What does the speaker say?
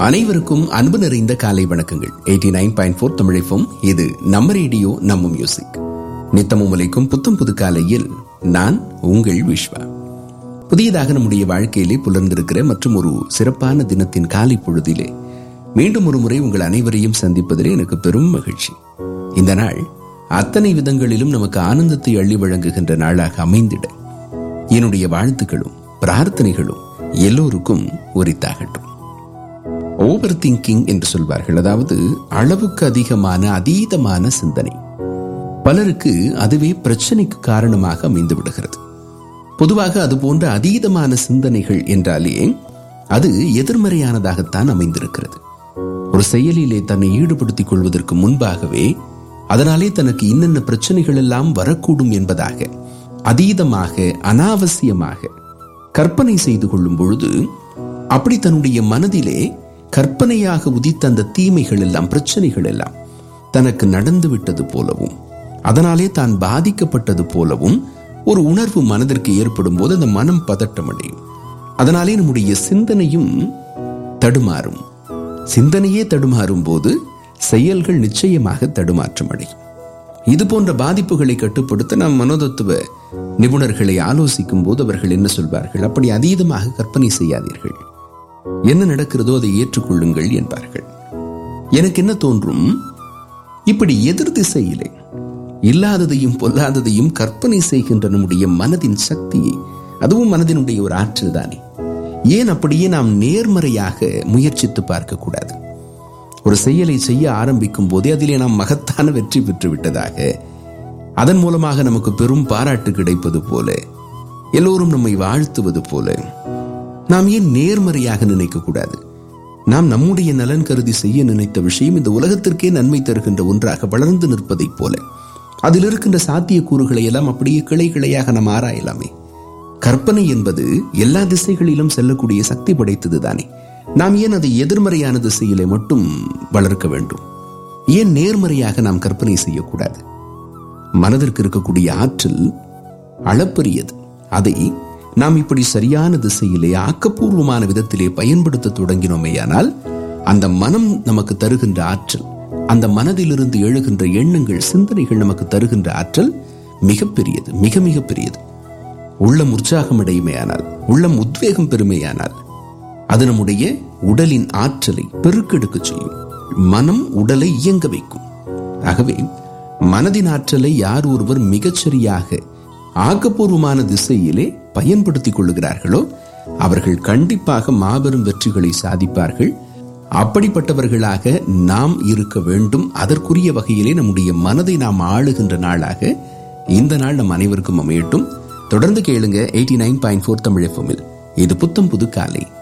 அனைவருக்கும் அன்பு நிறைந்த காலை வணக்கங்கள். 89.4 தமிழ் FM. இது நம்ம ரேடியோ, நம்ம மியூசிக். நித்தமும் உலைக்கும் புத்தம் புது காலையில் நான் உங்கள் விஸ்வா. புதியதாக நம்முடைய வாழ்க்கையிலே புலர்ந்திருக்கிற மற்றும் ஒரு சிறப்பான தினத்தின் காலை பொழுதிலே மீண்டும் ஒரு முறை உங்கள் அனைவரையும் சந்திப்பதிலே எனக்கு பெரும் மகிழ்ச்சி. இந்த நாள் அத்தனை விதங்களிலும் நமக்கு ஆனந்தத்தை அள்ளி வழங்குகின்ற நாளாக அமைந்திட என்னுடைய வாழ்த்துக்களும் பிரார்த்தனைகளும் எல்லோருக்கும் உரித்தாகட்டும். ஓவர் திங்கிங் என்று சொல்வார்கள், அதாவது அளவுக்கு அதிகமான அதீதமான சிந்தனை. பலருக்கு அதுவே பிரச்சனைக்கு காரணமாக அமைந்து விடுகிறது. பொதுவாக அது போன்ற அதீதமான சிந்தனைகள் என்றாலே அது எதிர்மறையானதாகத்தான் அமைந்திருக்கிறது. ஒரு செயலிலே தன்னை ஈடுபடுத்திக் கொள்வதற்கு முன்பாகவே அதனாலே தனக்கு இன்னென்ன பிரச்சனைகள் எல்லாம் வரக்கூடும் என்பதாக அதீதமாக அனாவசியமாக கற்பனை செய்து கொள்ளும் பொழுது அப்படி தன்னுடைய மனதிலே கற்பனையாக உதித்த அந்த தீமைகள் எல்லாம், பிரச்சனைகள் எல்லாம் தனக்கு நடந்து விட்டது போலவும் அதனாலே தான் பாதிக்கப்பட்டது போலவும் ஒரு உணர்வு மனதிற்கு ஏற்படும் போது அந்த மனம் பதட்டமடையும். அதனாலே நம்முடைய சிந்தனையும் தடுமாறும். சிந்தனையே தடுமாறும் போது செயல்கள் நிச்சயமாக தடுமாற்றம் அடையும். இது போன்ற பாதிப்புகளை கட்டுப்படுத்த நாம் மனோதத்துவ நிபுணர்களை ஆலோசிக்கும் போது அவர்கள் என்ன சொல்வார்கள்? அப்படி அதீதமாக கற்பனை செய்யாதீர்கள், என்ன நடக்கிறதோ அதை ஏற்றுக்கொள்ளுங்கள் என்பார்கள். எனக்கு என்ன தோன்றும், இப்படி எதிர் திசையிலே இல்லாததையும் பொல்லாததையும் கற்பனை செய்கின்ற நம்முடைய மனதின் சக்தியை, அதுவும் மனதினுடைய ஒரு ஆற்றல் தானே, ஏன் அப்படியே நாம் நேர்மறையாக முயற்சித்து பார்க்க கூடாது? ஒரு செயலை செய்ய ஆரம்பிக்கும் போதே அதிலே நாம் மகத்தான வெற்றி பெற்று விட்டதாக, அதன் மூலமாக நமக்கு பெரும் பாராட்டு கிடைப்பது போல, எல்லோரும் நம்மை வாழ்த்துவது போல நாம் ஏன் நேர்மறையாக நினைக்க கூடாது? நாம் நம்முடைய நலன் கருதி செய்ய நினைத்த விஷயம் இந்த உலகத்திற்கே நன்மை தருகின்ற ஒன்றாக வளர்ந்து நிற்பதைப் போல அதில் இருக்கின்ற சாத்தியக்கூறுகளை எல்லாம் அப்படியே கிளை கிளையாக நாம் ஆராயலாமே. கற்பனை என்பது எல்லா திசைகளிலும் செல்லக்கூடிய சக்தி படைத்தது தானே. நாம் ஏன் அதை எதிர்மறையான திசையிலே மட்டும் வளர்க்க வேண்டும்? ஏன் நேர்மறையாக நாம் கற்பனை செய்யக்கூடாது? மனதிற்கு இருக்கக்கூடிய ஆற்றல் அளப்பரியது. அதை நாம் இப்படி சரியான திசையிலே ஆக்கப்பூர்வமான விதத்திலே பயன்படுத்த தொடங்கினோமேயானால் அந்த மனம் நமக்கு தருகின்ற ஆற்றல், அந்த மனதிலிருந்து எழுகின்ற எண்ணங்கள், சிந்தனைகள் நமக்கு தருகின்ற ஆற்றல் மிகப்பெரியது, மிக மிக பெரியது. உள்ளம் உற்சாகம் அடையுமேயானால், உள்ளம் உத்வேகம் பெருமையானால் அது நம்முடைய உடலின் ஆற்றலை பெருக்கெடுக்க செய்யும். மனம் உடலை இயங்க வைக்கும். ஆகவே மனதின் ஆற்றலை யார் ஒருவர் மிகச்சரியாக ஆக்கப்பூர்வமான திசையிலே பயன்படுத்திக் கொள்ளுகிறார்களோ அவர்கள் கண்டிப்பாக மாபெரும் வெற்றிகளை சாதிப்பார்கள். அப்படிப்பட்டவர்களாக நாம் இருக்க வேண்டும். அதற்குரிய வகையிலே நம்முடைய மனதை நாம் ஆளுகின்ற நாளாக இந்த நாள் நம் அனைவருக்கும் அமையட்டும். தொடர்ந்து கேளுங்க 89.4 தமிழ் FM. இது புத்தம் புது காலை.